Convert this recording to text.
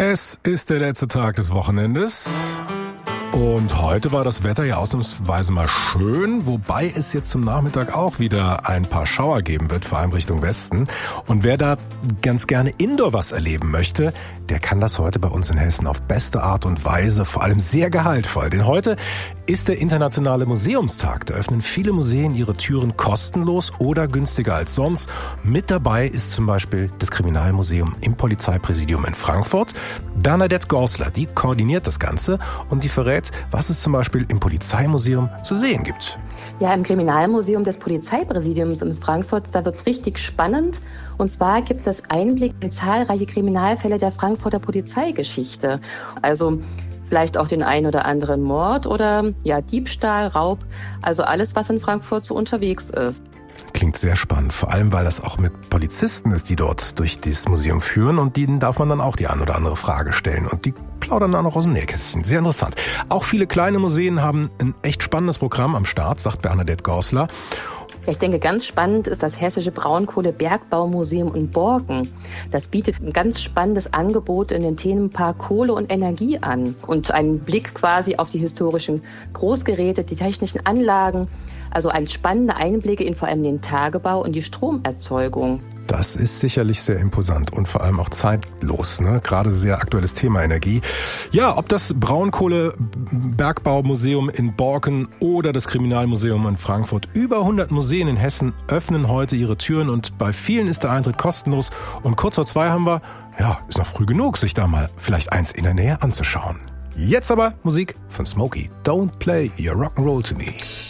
Es ist der letzte Tag des Wochenendes. Und heute war das Wetter ja ausnahmsweise mal schön, wobei es jetzt zum Nachmittag auch wieder ein paar Schauer geben wird, vor allem Richtung Westen. Und wer da ganz gerne indoor was erleben möchte, der kann das heute bei uns in Hessen auf beste Art und Weise, vor allem sehr gehaltvoll. Denn heute ist der internationale Museumstag. Da öffnen viele Museen ihre Türen kostenlos oder günstiger als sonst. Mit dabei ist zum Beispiel das Kriminalmuseum im Polizeipräsidium in Frankfurt. Bernadette Gorsler, die koordiniert das Ganze und die verrät, was es zum Beispiel im Polizeimuseum zu sehen gibt. Ja, im Kriminalmuseum des Polizeipräsidiums in Frankfurt, da wird's richtig spannend. Und zwar gibt es Einblick in zahlreiche Kriminalfälle der Frankfurter Polizeigeschichte. Also vielleicht auch den einen oder anderen Mord oder ja, Diebstahl, Raub, also alles, was in Frankfurt so unterwegs ist. Klingt sehr spannend, vor allem, weil das auch mit Polizisten ist, die dort durch das Museum führen und denen darf man dann auch die eine oder andere Frage stellen und die plaudern dann auch aus dem Nähkästchen. Sehr interessant. Auch viele kleine Museen haben ein echt spannendes Programm am Start, sagt Bernadette Gorsler. Ich denke, ganz spannend ist das Hessische Braunkohle-Bergbaumuseum in Borken. Das bietet ein ganz spannendes Angebot in den Themenpark Kohle und Energie an und einen Blick quasi auf die historischen Großgeräte, die technischen Anlagen. Also spannende Einblicke in vor allem den Tagebau und die Stromerzeugung. Das ist sicherlich sehr imposant und vor allem auch zeitlos, ne? Gerade sehr aktuelles Thema Energie. Ja, ob das Braunkohle-Bergbaumuseum in Borken oder das Kriminalmuseum in Frankfurt. Über 100 Museen in Hessen öffnen heute ihre Türen und bei vielen ist der Eintritt kostenlos. Und kurz vor 2 haben wir, ja, ist noch früh genug, sich da mal vielleicht eins in der Nähe anzuschauen. Jetzt aber Musik von Smokey. Don't play your rock'n'roll to me.